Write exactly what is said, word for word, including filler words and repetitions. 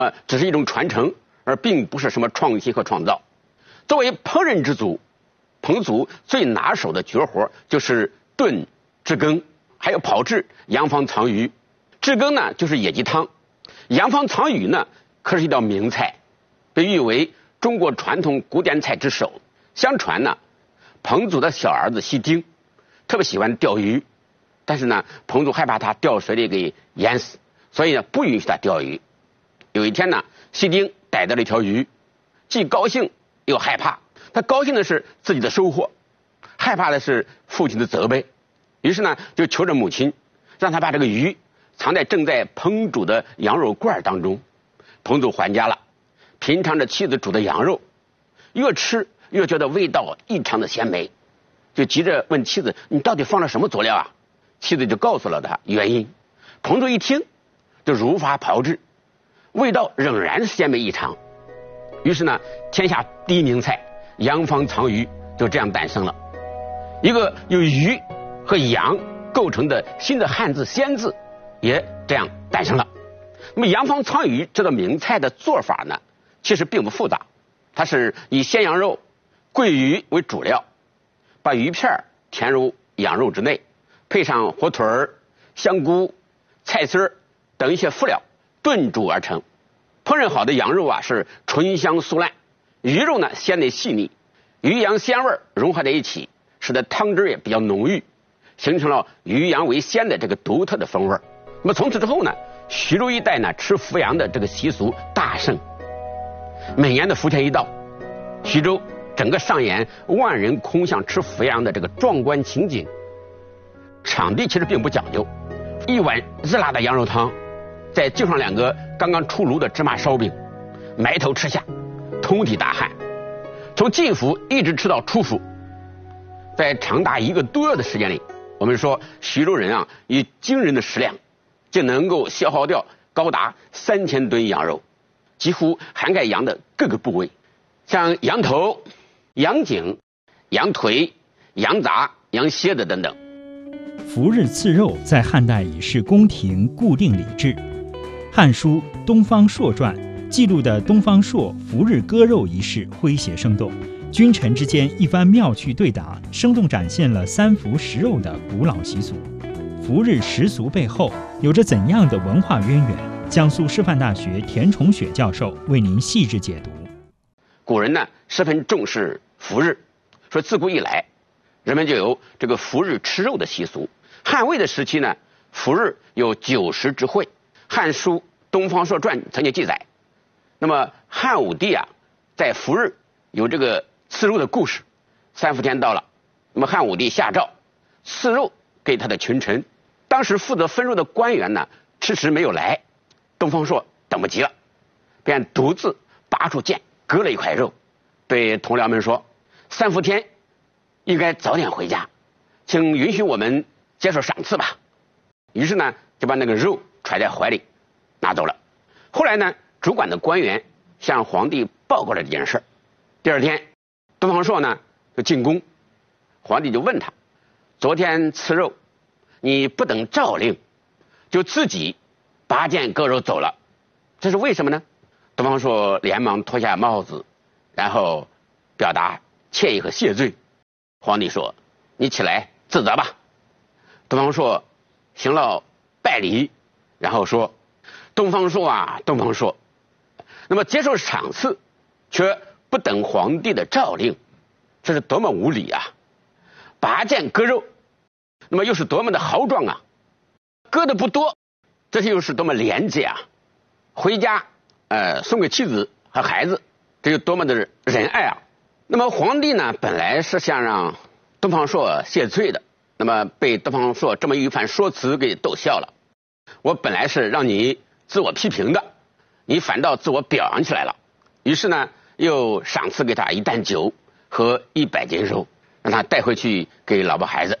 呃，只是一种传承，而并不是什么创新和创造。作为烹饪之祖，彭祖最拿手的绝活就是炖、制羹，还有炮制洋方藏鱼。制羹呢就是野鸡汤，洋方藏鱼呢可是一道名菜，被誉为中国传统古典菜之首。相传呢，彭祖的小儿子西丁特别喜欢钓鱼，但是呢，彭祖害怕他掉水里给淹死，所以呢不允许他钓鱼。有一天呢，西丁逮到了一条鱼，既高兴又害怕。他高兴的是自己的收获，害怕的是父亲的责备，于是呢就求着母亲，让他把这个鱼藏在正在烹煮的羊肉罐当中。彭祖还家了，品尝着妻子煮的羊肉，越吃越觉得味道异常的鲜美，就急着问妻子：“你到底放了什么佐料啊？”妻子就告诉了他原因。彭祖一听就如法炮制，味道仍然是鲜美异常。于是呢，天下第一名菜洋方藏鱼就这样诞生了，一个由鱼和羊构成的新的汉字鲜字也这样诞生了。那么洋方藏鱼这道名菜的做法呢，其实并不复杂，它是以鲜羊肉、桂鱼为主料，把鱼片填入羊肉之内，配上火腿儿、香菇、菜丝儿等一些辅料炖煮而成。烹饪好的羊肉啊是醇香酥烂，鱼肉呢鲜嫩细腻，鱼羊鲜味融合在一起，使得汤汁也比较浓郁，形成了鱼羊为鲜的这个独特的风味。那么从此之后呢，徐州一带呢吃伏羊的这个习俗大盛。每年的伏天一到，徐州整个上演万人空巷吃伏羊的这个壮观情景。场地其实并不讲究，一碗热辣的羊肉汤，再就上两个刚刚出炉的芝麻烧饼，埋头吃下，通体大汗，从进伏一直吃到出伏。在长达一个多月的时间里，我们说徐州人啊以惊人的食量就能够消耗掉高达三千吨羊肉，几乎涵盖羊的各个部位，像羊头、羊颈、羊腿、羊杂、羊蝎子等等。 伏日刺肉在汉代已是宫廷固定礼制，《汉书·东方朔传》记录的东方朔伏日割肉一事诙谐生动，君臣之间一番妙趣对答，生动展现了三伏食肉的古老习俗。伏日食俗背后有着怎样的文化渊源？江苏师范大学田崇雪教授为您细致解读。 古人呢十分重视伏日，说自古以来人们就有这个伏日吃肉的习俗。汉魏的时期呢，伏日有九食之会，《汉书·东方朔传》曾经记载。那么汉武帝啊，在伏日有这个赐肉的故事。三伏天到了，那么汉武帝下诏赐肉给他的群臣。当时负责分肉的官员呢，迟迟没有来，东方朔等不及了，便独自拔出剑割了一块肉，对同僚们说：“三伏天应该早点回家，请允许我们接受赏赐吧。”于是呢，就把那个肉揣在怀里拿走了。后来呢，主管的官员向皇帝报告了这件事。第二天，东方朔呢就进宫，皇帝就问他：“昨天赐肉，你不等诏令，就自己拔剑割肉走了，这是为什么呢？”东方朔连忙脱下帽子，然后表达歉意和谢罪。皇帝说：“你起来自责吧。”东方朔行了拜礼，然后说：“东方朔啊，东方朔，那么接受赏赐，却不等皇帝的诏令，这是多么无礼啊！拔剑割肉，那么又是多么的豪壮啊！割的不多，这又是多么廉洁啊！回家，呃，送给妻子和孩子，这有多么的仁爱啊！”那么皇帝呢，本来是想让东方朔谢罪的，那么被东方朔这么一番说辞给逗笑了。我本来是让你自我批评的，你反倒自我表扬起来了。于是呢，又赏赐给他一担酒和一百斤肉，让他带回去给老婆孩子。